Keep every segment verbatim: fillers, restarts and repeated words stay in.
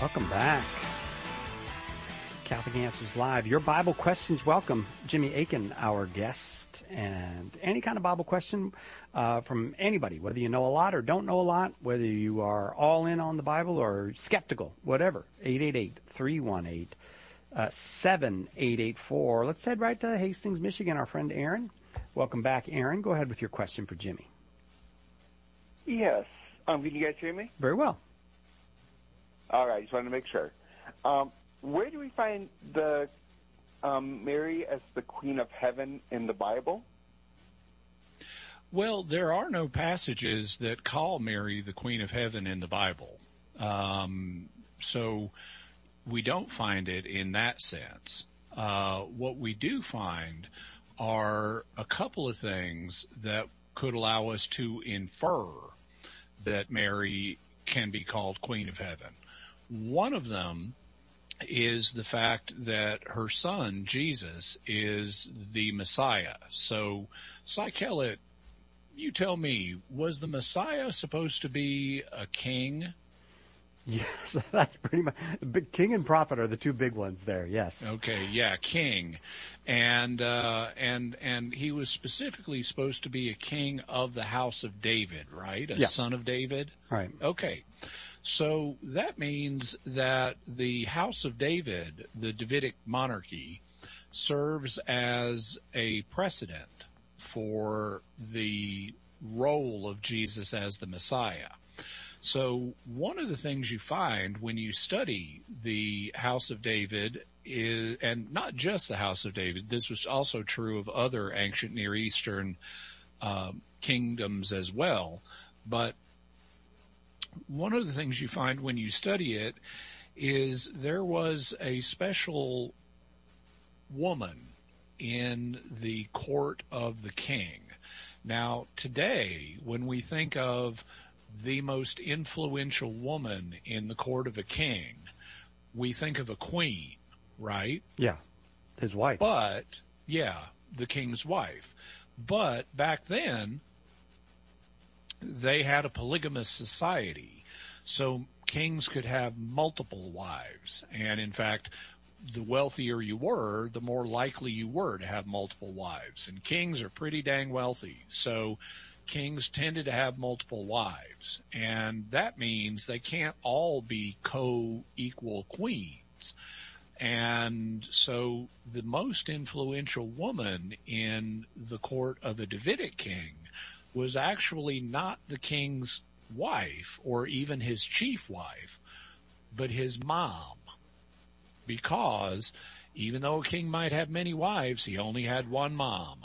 Welcome back. Catholic Answers Live. Your Bible questions welcome. Jimmy Akin, our guest. And any kind of Bible question uh, from anybody, whether you know a lot or don't know a lot, whether you are all in on the Bible or skeptical, whatever. eight eight eight, three one eight, seven eight eight four. Let's head right to Hastings, Michigan. Our friend Aaron. Welcome back, Aaron. Go ahead with your question for Jimmy. Yes. Um, can you guys hear me? Very well. All right. Just wanted to make sure. Um, where do we find the um, Mary as the Queen of Heaven in the Bible? Well, there are no passages that call Mary the Queen of Heaven in the Bible. Um, so we don't find it in that sense. Uh, what we do find are a couple of things that could allow us to infer that Mary can be called Queen of Heaven. One of them is the fact that her son, Jesus, is the Messiah. So, Cy you tell me, was the Messiah supposed to be a king? Yes, that's pretty much, big king and prophet are the two big ones there, yes. Okay, yeah, king. And, uh, and, and he was specifically supposed to be a king of the house of David, right? A yeah. son of David? Right. Okay. So that means that the house of David, the Davidic monarchy, serves as a precedent for the role of Jesus as the Messiah. So one of the things you find when you study the house of David is, and not just the house of David, this was also true of other ancient Near Eastern uh, kingdoms as well, but one of the things you find when you study it is there was a special woman in the court of the king. Now, today, when we think of the most influential woman in the court of a king, we think of a queen, right? Yeah, his wife. But, yeah, the king's wife. But back then, they had a polygamous society, so kings could have multiple wives. And in fact, the wealthier you were, the more likely you were to have multiple wives. And kings are pretty dang wealthy, so kings tended to have multiple wives. And that means they can't all be co-equal queens. And so the most influential woman in the court of a Davidic king was actually not the king's wife or even his chief wife, but his mom. Because even though a king might have many wives, he only had one mom.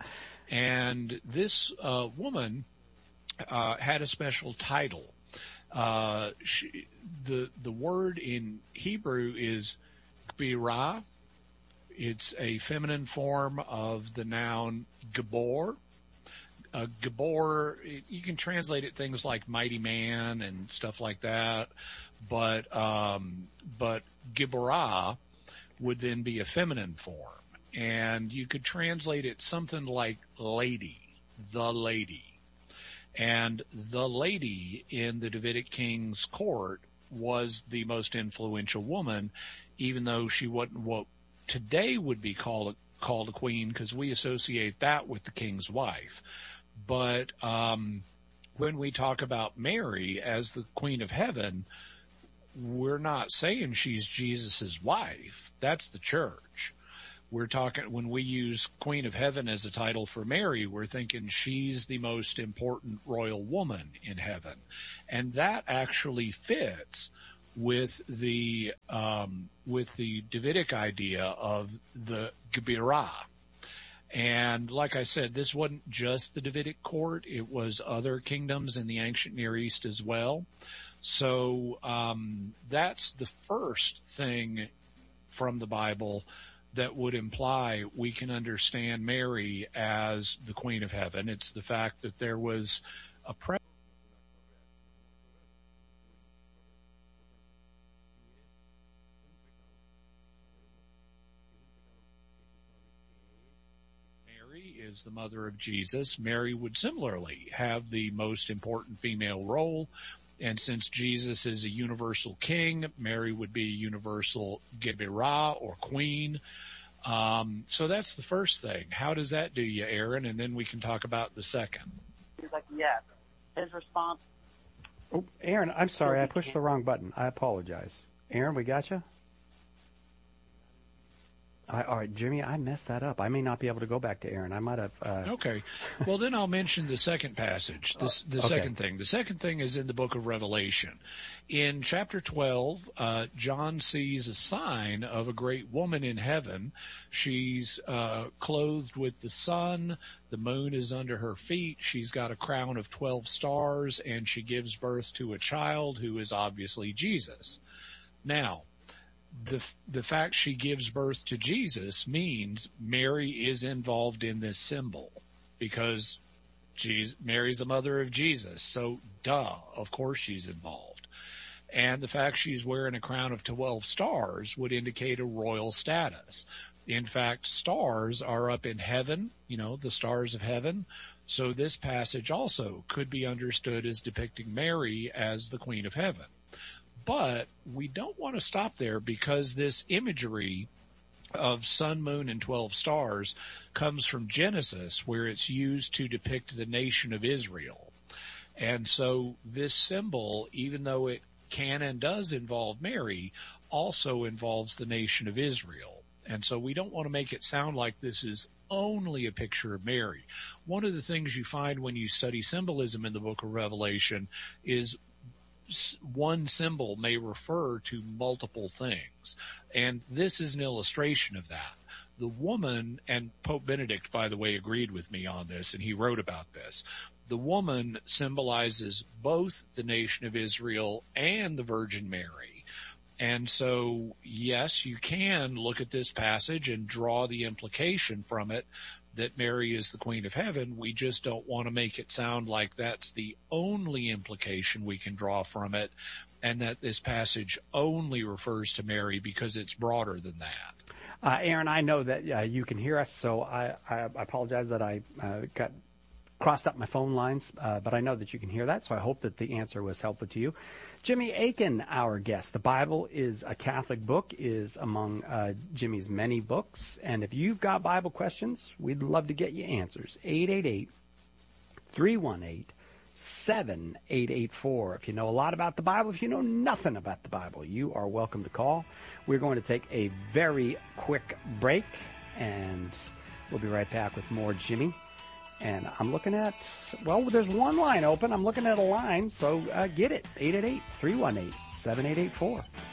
And this uh, woman uh, had a special title. Uh, she, the the word in Hebrew is Gbirah. It's a feminine form of the noun Gabor. Uh, Gabor, you can translate it things like mighty man and stuff like that, but um, but Giborah would then be a feminine form, and you could translate it something like lady, the lady. And the lady in the Davidic king's court was the most influential woman, even though she wasn't what today would be called called a queen, because we associate that with the king's wife. But um, when we talk about Mary as the Queen of Heaven, we're not saying she's Jesus's wife. That's the church. We're talking, when we use Queen of Heaven as a title for Mary, we're thinking she's the most important royal woman in heaven. And that actually fits with the um, with the Davidic idea of the Gebirah. And like I said, this wasn't just the Davidic court. It was other kingdoms in the ancient Near East as well. So um, that's the first thing from the Bible that would imply we can understand Mary as the Queen of Heaven. It's the fact that there was a pre- is the mother of Jesus. Mary would similarly have the most important female role And since Jesus is a universal king, Mary would be a universal Gebirah or queen. Um, so that's the first thing. How does that do you, Aaron? And then we can talk about the second. He's like, yes. His response. Oh, Aaron, I'm sorry. I pushed the wrong button. I apologize. Aaron, we got you? I, all right, Jimmy, I messed that up. I may not be able to go back to Aaron. I might have. Uh... Okay. Well, then I'll mention the second passage, the, the okay. second thing. The second thing is in the book of Revelation. In chapter twelve, uh, John sees a sign of a great woman in heaven. She's uh, clothed with the sun. The moon is under her feet. She's got a crown of twelve stars, and she gives birth to a child who is obviously Jesus. Now, The the fact she gives birth to Jesus means Mary is involved in this symbol because Jesus, Mary's the mother of Jesus. So, duh, of course she's involved. And the fact she's wearing a crown of twelve stars would indicate a royal status. In fact, stars are up in heaven, you know, the stars of heaven. So this passage also could be understood as depicting Mary as the Queen of Heaven. But we don't want to stop there because this imagery of sun, moon, and twelve stars comes from Genesis, where it's used to depict the nation of Israel. And so this symbol, even though it can and does involve Mary, also involves the nation of Israel. And so we don't want to make it sound like this is only a picture of Mary. One of the things you find when you study symbolism in the book of Revelation is one symbol may refer to multiple things. And this is an illustration of that. The woman, and Pope Benedict, by the way, agreed with me on this, and he wrote about this. The woman symbolizes both the nation of Israel and the Virgin Mary. And so, yes, you can look at this passage and draw the implication from it that Mary is the Queen of Heaven. We just don't want to make it sound like that's the only implication we can draw from it, and that this passage only refers to Mary because it's broader than that. Uh, Aaron, I know that uh, you can hear us, so I, I apologize that I uh, got crossed up my phone lines, uh, but I know that you can hear that, so I hope that the answer was helpful to you. Jimmy Akin, our guest. The Bible is a Catholic book, is among uh, Jimmy's many books. And if you've got Bible questions, we'd love to get you answers. eight eight eight, three one eight, seven eight eight four. If you know a lot about the Bible, if you know nothing about the Bible, you are welcome to call. We're going to take a very quick break, and we'll be right back with more Jimmy. And I'm looking at, well, there's one line open. I'm looking at a line, so uh, get it. eight eight eight, three one eight, seven eight eight four.